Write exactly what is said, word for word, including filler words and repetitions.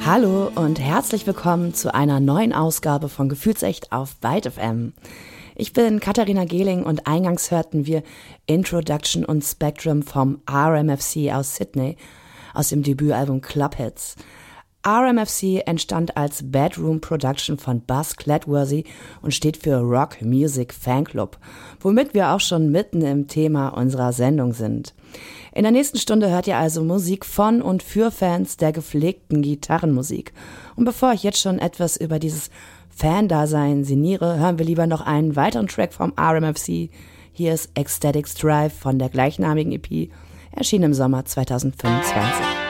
Hallo und herzlich willkommen zu einer neuen Ausgabe von Gefühlsecht auf Byte F M. Ich bin Katharina Gehling und eingangs hörten wir Introduction und Spectrum vom R M F C aus Sydney aus dem Debütalbum Clubhits. R M F C entstand als Bedroom Production von Buzz Cladworthy und steht für Rock Music Fanclub, womit wir auch schon mitten im Thema unserer Sendung sind. In der nächsten Stunde hört ihr also Musik von und für Fans der gepflegten Gitarrenmusik. Und bevor ich jetzt schon etwas über dieses Fan-Dasein sinniere, hören wir lieber noch einen weiteren Track vom R M F C. Hier ist Ecstatic Drive von der gleichnamigen E P, erschienen im Sommer zwanzig fünfundzwanzig.